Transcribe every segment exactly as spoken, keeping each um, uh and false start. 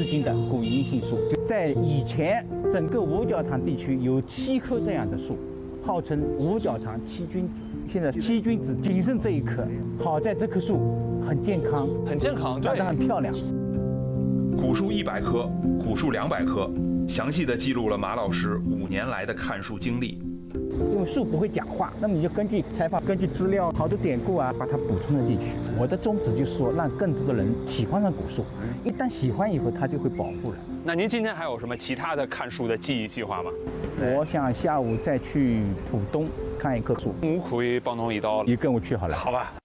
斤的古银杏树。在以前，整个五角场地区有七棵这样的树，号称五角场七君子。现在七君子仅剩这一棵，好在这棵树很健康， 很健康， 长得很漂亮。 古树一百棵，古树两百棵，详细的记录了马老师五年来的看树经历。 因为树不会讲话，那么你就根据采访、根据资料、好多典故啊，把它补充了进去。我的宗旨就是说，让更多的人喜欢上古树，一旦喜欢以后，它就会保护了。 那您今天还有什么其他的看树的记忆计划吗？ 我想下午再去浦东看一棵树。 我可以帮侬一道， 你跟我去好了。 好吧。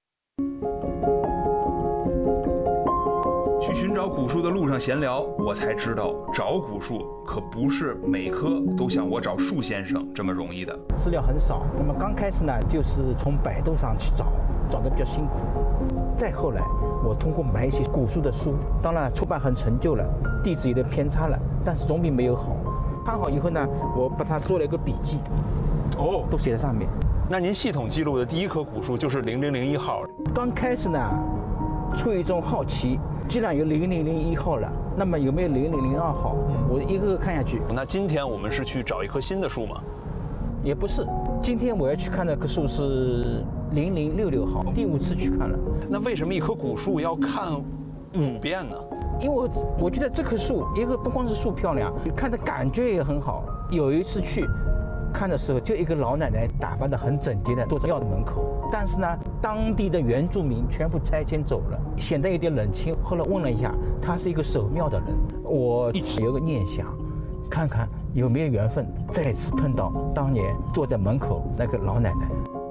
去寻找古树的路上闲聊，我才知道找古树可不是每棵都像我找树先生这么容易的。 资料很少，那么刚开始呢，就是从百度上去找，找得比较辛苦。再后来，我通过买一些古树的书，当然出版很陈旧了，地址有点偏差了，但是总比没有好。看好以后呢，我把它做了一个笔记，哦，都写在上面。 那您系统记录的第一棵古树就是零零零一号。 刚开始呢，出于一种好奇，既然有零零零一号了，那么有没有零零零二号？我一个个看下去。 那今天我们是去找一棵新的树吗？ 也不是，今天我要去看的棵树是零零六六号，第五次去看了。 那为什么一棵古树要看五遍呢？ 因为我我觉得这棵树，一个不光是树漂亮，看的感觉也很好。有一次去看的时候，就一个老奶奶打扮得很整洁的坐在庙的门口，但是呢，当地的原住民全部拆迁走了，显得有点冷清。后来问了一下，他是一个守庙的人，我一直有个念想，看看有没有缘分再次碰到当年坐在门口那个老奶奶。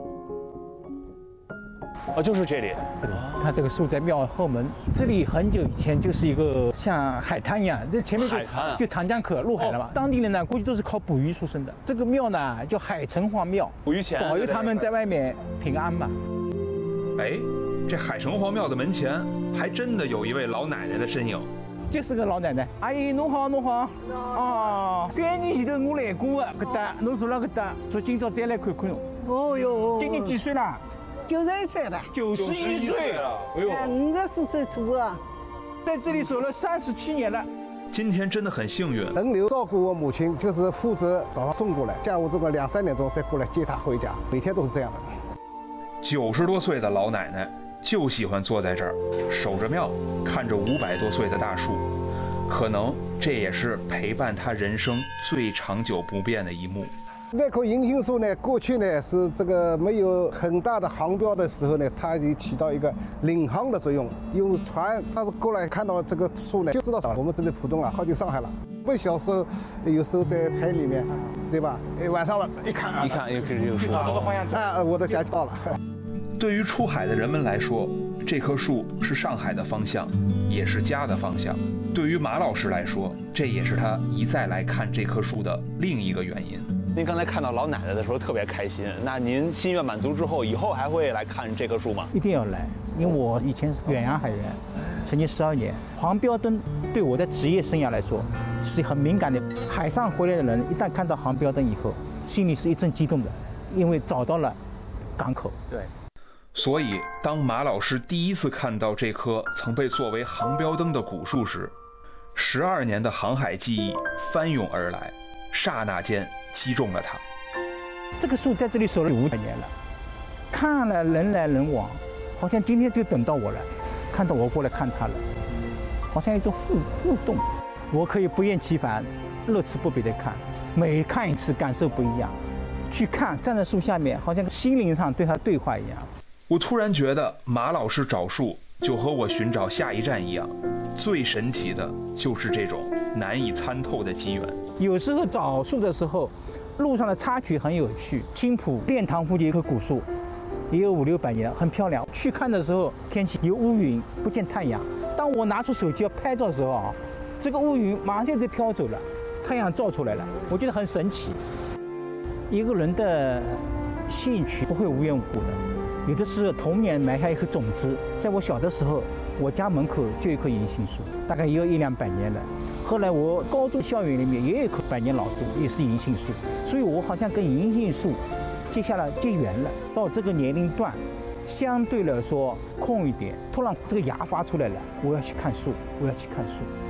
哦，就是这里。 它这个树在庙后门，这里很久以前就是一个像海滩一样，这前面就海滩啊就长江口入海了嘛。当地人呢，估计都是靠捕鱼出身的。这个庙呢叫海城隍庙， 捕鱼钱保佑他们在外面平安嘛。 哎，这海城隍庙的门前还真的有一位老奶奶的身影。 就是个老奶奶，阿姨侬好侬好，哦，三年前头我来过的，搿搭侬住了搿搭，说今朝再来看看。 哦哟， 今年几岁了？ 九十一岁了， 九十一岁了，哎呦， 五十四岁出啊， 在这里守了三十七年了。 今天真的很幸运， 轮流照顾我母亲，就是负责早上送过来，下午这个两三点钟再过来接她回家，每天都是这样的。 九十多岁的老奶奶就喜欢坐在这儿，守着庙，看着五百多岁的大树，可能这也是陪伴她人生最长久不变的一幕。 那棵银杏树呢，过去呢是这个没有很大的航标的时候呢，它就起到一个领航的作用。有船，它是过来看到这个树呢，就知道我们这里浦东啊靠近上海了。我们小时候有时候在海里面，对吧？哎，晚上了，一看啊， 一看又是有树， 往这个方向走。 啊，我的家就到了。 对于出海的人们来说，这棵树是上海的方向，也是家的方向。对于马老师来说，这也是他一再来看这棵树的另一个原因。 您刚才看到老奶奶的时候特别开心，那您心愿满足之后，以后还会来看这棵树吗？ 一定要来，因为我以前是远洋海员，曾经十二年。黄标灯对我的职业生涯来说是很敏感的。海上回来的人一旦看到黄标灯以后，心里是一阵激动的，因为找到了港口。 对。 所以，当马老师第一次看到这棵曾被作为航标灯的古树时，十二年的航海记忆翻涌而来，刹那间击中了他。 这个树在这里守了五百年了，看了人来人往，好像今天就等到我了，看到我过来看他了，好像一种互互动。我可以不厌其烦、乐此不疲地看，每看一次感受不一样。去看，站在树下面，好像心灵上对他对话一样。 我突然觉得马老师找树就和我寻找下一站一样，最神奇的就是这种难以参透的机缘。 有时候找树的时候，路上的插曲很有趣。青浦练塘附近有一棵古树，也有五六百年，很漂亮。去看的时候，天气有乌云，不见太阳。当我拿出手机要拍照的时候啊，这个乌云马上就飘走了，太阳照出来了，我觉得很神奇。一个人的兴趣不会无缘无故的。有的是童年埋下一颗种子，在我小的时候，我家门口就有一棵银杏树，大概也有一两百年了。后来我高中校园里面也有一棵百年老树，也是银杏树，所以我好像跟银杏树结下了结缘了。到这个年龄段，相对来说空一点，突然这个芽发出来了，我要去看树，我要去看树。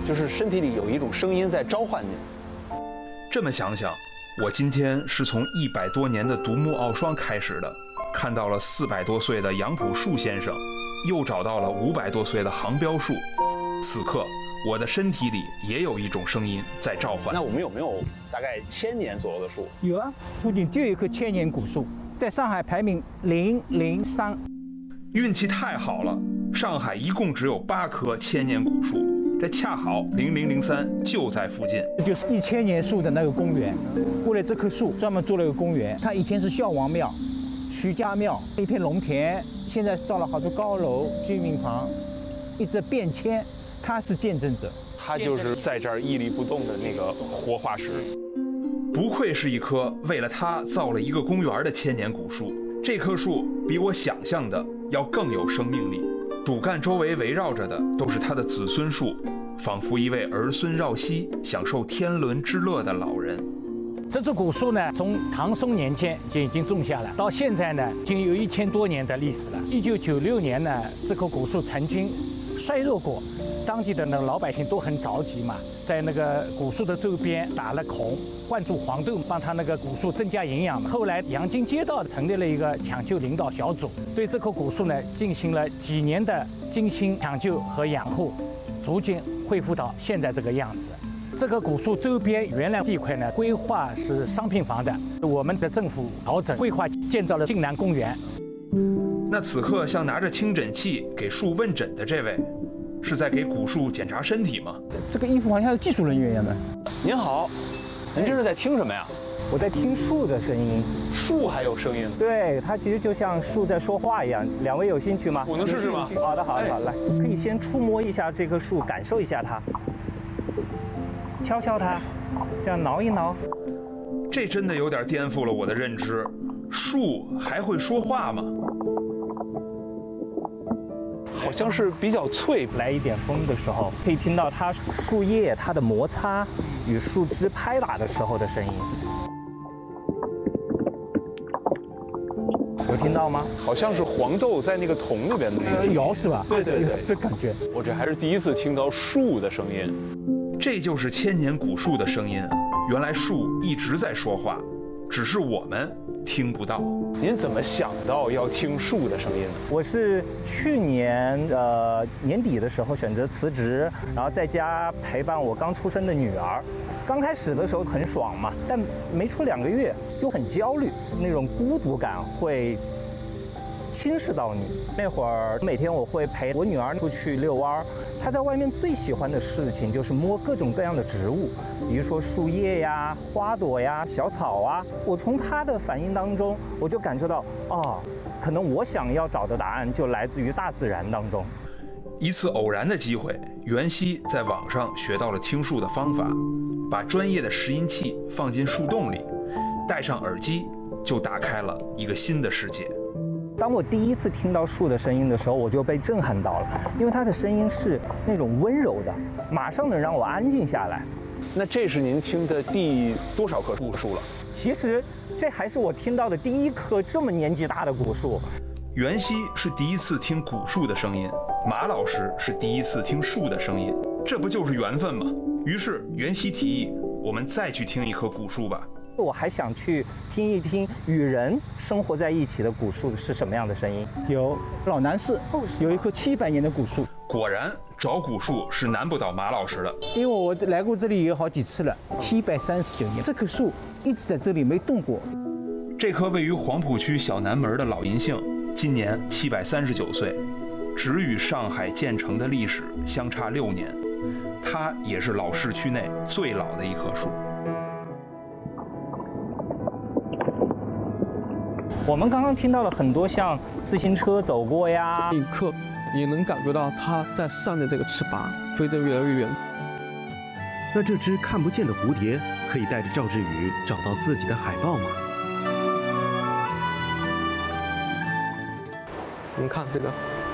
就是身体里有一种声音在召唤你。 这么想想，我今天是从一百多年的独木傲霜开始的，看到了四百多岁的杨朴树先生，又找到了五百多岁的杭标树。此刻，我的身体里也有一种声音在召唤。 那我们有没有大概千年左右的树？ 有啊，附近就有一棵千年古树，在上海排名零零三。 运气太好了，上海一共只有八棵千年古树，这恰好零零零三就在附近。 这就是一千年树的那个公园，为了这棵树专门做了一个公园。它以前是孝王庙、徐家庙，一片农田，现在造了好多高楼、居民房，一直变迁。他是见证者， 他就是在这儿屹立不动的那个活化石。 不愧是一棵为了他造了一个公园的千年古树。这棵树比我想象的要更有生命力，主干周围围绕着的都是他的子孙树，仿佛一位儿孙绕膝、享受天伦之乐的老人。 这棵古树呢，从唐宋年间就已经种下了，到现在呢，已经有一千多年的历史了。一九九六年呢，这棵古树曾经衰弱过。当地的那个老百姓都很着急嘛，在那个古树的周边打了孔，灌注黄豆，帮他那个古树增加营养嘛。后来阳金街道成立了一个抢救领导小组，对这棵古树呢进行了几年的精心抢救和养护，逐渐恢复到现在这个样子。这个古树周边原来地块呢规划是商品房的，我们的政府调整规划建造了晋南公园。 那此刻像拿着听诊器给树问诊的这位，是在给古树检查身体吗？ 这个衣服好像是技术人员一样的。 您好，您这是在听什么呀？ 我在听树的声音。 树还有声音？ 对，它其实就像树在说话一样。两位有兴趣吗？ 我能试试吗？ 好的，好的，好的，来，可以先触摸一下这棵树，感受一下它，敲敲它，这样挠一挠。 这真的有点颠覆了我的认知，树还会说话吗？ 好像是比较脆。 来一点风的时候，可以听到它树叶它的摩擦与树枝拍打的时候的声音。有听到吗？ 好像是黄豆在那个桶里边的那个摇是吧？ 对对对， 这感觉。 我这还是第一次听到树的声音。 这就是千年古树的声音啊！原来树一直在说话，只是我们听不到。 您怎么想到要听树的声音呢？ 我是去年呃年底的时候选择辞职，然后在家陪伴我刚出生的女儿。刚开始的时候很爽嘛，但没出两个月又很焦虑，那种孤独感会侵蚀到你。那会儿每天我会陪我女儿出去遛弯儿，她在外面最喜欢的事情就是摸各种各样的植物，比如说树叶呀、花朵呀、小草啊。我从她的反应当中，我就感受到，哦，可能我想要找的答案就来自于大自然当中。 一次偶然的机会，袁熙在网上学到了听树的方法，把专业的拾音器放进树洞里，戴上耳机，就打开了一个新的世界。 当我第一次听到树的声音的时候，我就被震撼到了，因为它的声音是那种温柔的，马上能让我安静下来。 那这是您听的第多少棵古树了？ 其实这还是我听到的第一棵这么年纪大的古树。 袁熙是第一次听古树的声音，马老师是第一次听树的声音，这不就是缘分吗？于是袁熙提议，我们再去听一棵古树吧。 我还想去听一听与人生活在一起的古树是什么样的声音。 有老南市有一棵七百年的古树， 果然找古树是难不倒马老师的， 因为我来过这里有好几次了，七百三十九年，这棵树一直在这里没动过。 这棵位于黄浦区小南门的老银杏，今年七百三十九岁，只与上海建成的历史相差六年，它也是老市区内最老的一棵树。 我们刚刚听到了很多像自行车走过呀， 一刻也能感觉到它在扇着这个翅膀，飞得越来越远。 那这只看不见的蝴蝶可以带着赵志宇找到自己的海豹吗？ 你看这个，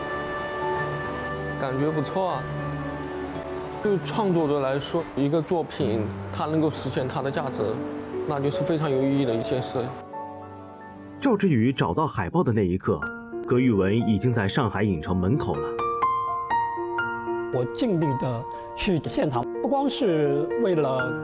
感觉不错啊。对创作者来说，一个作品它能够实现它的价值，那就是非常有意义的一件事。 赵志宇找到海豹的那一刻，葛玉文已经在上海影城门口了。 我尽力的去现场，不光是为了